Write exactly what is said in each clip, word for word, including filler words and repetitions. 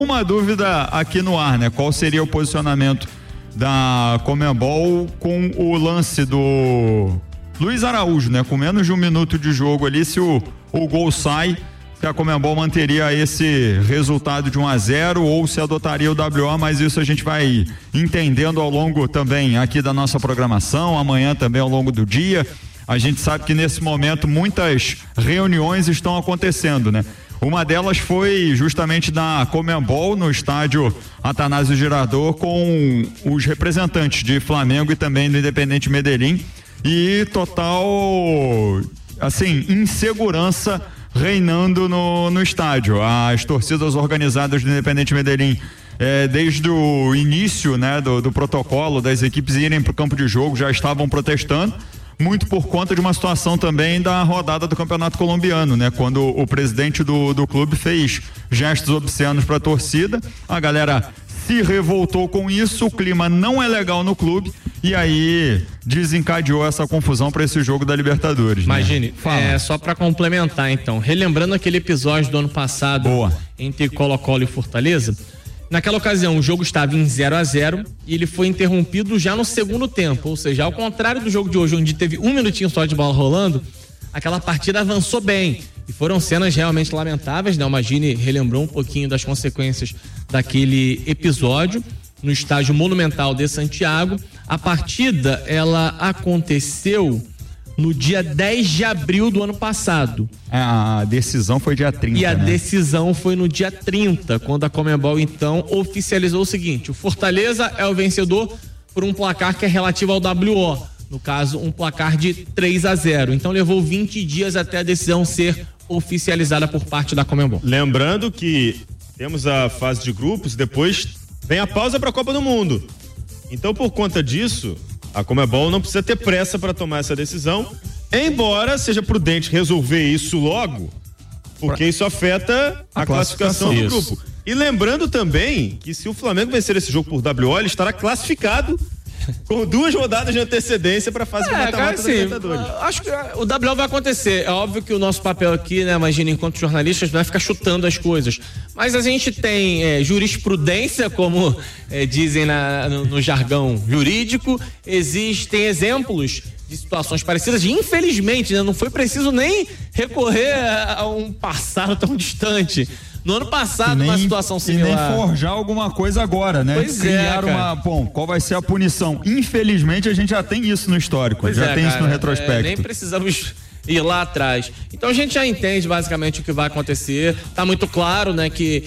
Uma dúvida aqui no ar, né? Qual seria o posicionamento da Conmebol com o lance do Luiz Araújo, né? Com menos de um minuto de jogo ali, se o, o gol sai, se a Conmebol manteria esse resultado de um a zero ou se adotaria o W O, mas isso a gente vai entendendo ao longo também aqui da nossa programação, amanhã também ao longo do dia. A gente sabe que nesse momento muitas reuniões estão acontecendo, né? Uma delas foi justamente da Conmebol no estádio Atanásio Girardot com os representantes de Flamengo e também do Independente Medellín, e total, assim, insegurança reinando no, no estádio. As torcidas organizadas do Independente Medellín, é, desde o início, né, do, do protocolo das equipes irem para o campo de jogo, já estavam protestando, muito por conta de uma situação também da rodada do Campeonato Colombiano, né? Quando o presidente do, do clube fez gestos obscenos para a torcida, a galera se revoltou com isso, o clima não é legal no clube e aí desencadeou essa confusão para esse jogo da Libertadores. Imagine, né? É, só para complementar então, relembrando aquele episódio do ano passado Boa. entre Colo-Colo e Fortaleza, naquela ocasião o jogo estava em zero a zero e ele foi interrompido já no segundo tempo, ou seja, ao contrário do jogo de hoje, onde teve um minutinho só de bola rolando, aquela partida avançou bem e foram cenas realmente lamentáveis, né? O Magini relembrou um pouquinho das consequências daquele episódio no estádio Monumental de Santiago. A partida, ela aconteceu no dia dez de abril do ano passado. A decisão foi dia trinta, E a né? decisão foi no dia trinta, quando a Conmebol então oficializou o seguinte: o Fortaleza é o vencedor por um placar que é relativo ao W O, no caso um placar de três a zero. Então levou vinte dias até a decisão ser oficializada por parte da Conmebol. Lembrando que temos a fase de grupos, depois vem a pausa para a Copa do Mundo. Então, por conta disso, a Conmebol não precisa ter pressa para tomar essa decisão, embora seja prudente resolver isso logo, porque isso afeta a, a classificação, classificação do grupo. E lembrando também que se o Flamengo vencer esse jogo por W O, ele estará classificado com duas rodadas de antecedência para a fase é, de mata-mata da Libertadores. Acho que o W O vai acontecer. É óbvio que o nosso papel aqui, né, imagina, enquanto jornalistas, vai ficar chutando as coisas. Mas a gente tem é, jurisprudência, como é, dizem na, no, no jargão jurídico. Existem exemplos de situações parecidas. E, infelizmente, né, não foi preciso nem recorrer a, a um passado tão distante. No ano passado, nem, uma situação similar. E nem forjar alguma coisa agora, né? Pois Criar é, uma, bom, qual vai ser a punição? Infelizmente, a gente já tem isso no histórico, pois já é, tem cara, isso no retrospecto. É, nem precisamos ir lá atrás. Então a gente já entende basicamente o que vai acontecer. Tá muito claro, né, que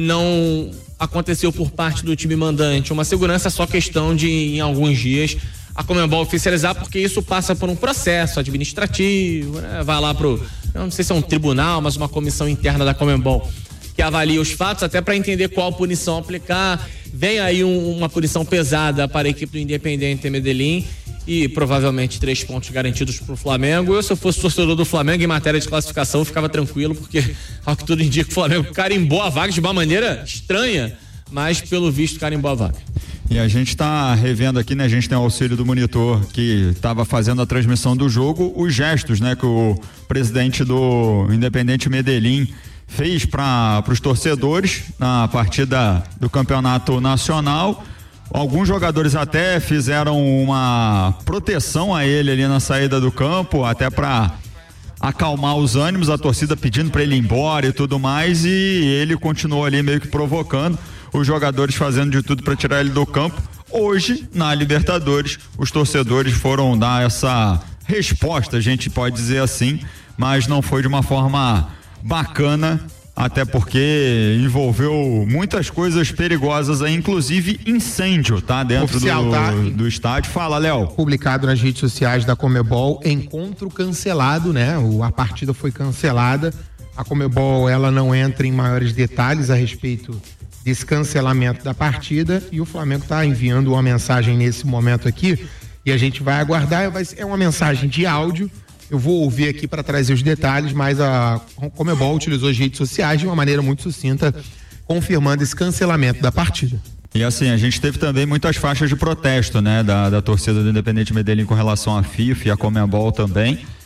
não aconteceu por parte do time mandante uma segurança, é só questão de, em alguns dias, a Conmebol oficializar, porque isso passa por um processo administrativo, né? Vai lá pro, eu não sei se é um tribunal, mas uma comissão interna da Conmebol que avalia os fatos, até para entender qual punição aplicar. Vem aí um, uma punição pesada para a equipe do Independente Medellín e provavelmente três pontos garantidos para o Flamengo. Eu, se eu fosse torcedor do Flamengo em matéria de classificação, eu ficava tranquilo, porque ao que tudo indica, o Flamengo carimbou a vaga de uma maneira estranha, mas pelo visto carimbou a vaga. E a gente está revendo aqui, né? A gente tem o auxílio do monitor que estava fazendo a transmissão do jogo, os gestos, né, que o presidente do Independente Medellín fez para os torcedores na partida do Campeonato Nacional. Alguns jogadores até fizeram uma proteção a ele ali na saída do campo, até para acalmar os ânimos, a torcida pedindo para ele ir embora e tudo mais, e ele continuou ali meio que provocando, os jogadores fazendo de tudo para tirar ele do campo. Hoje, na Libertadores, os torcedores foram dar essa resposta, a gente pode dizer assim, mas não foi de uma forma bacana, até porque envolveu muitas coisas perigosas aí, inclusive incêndio, tá? Dentro Oficial, do, tá? do estádio. Fala, Léo. Publicado nas redes sociais da Conmebol, encontro cancelado, né? O, a partida foi cancelada. A Conmebol, ela não entra em maiores detalhes a respeito desse cancelamento da partida, e o Flamengo está enviando uma mensagem nesse momento aqui, e a gente vai aguardar. É uma mensagem de áudio. Eu vou ouvir aqui para trazer os detalhes, mas a Conmebol utilizou as redes sociais de uma maneira muito sucinta, confirmando esse cancelamento da partida. E assim, a gente teve também muitas faixas de protesto, né, da, da torcida do Independente Medellín com relação à FIFA e a Conmebol também.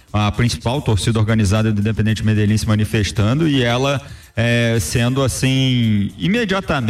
a principal torcida organizada do Independente Medellín se manifestando e ela é, sendo assim imediatamente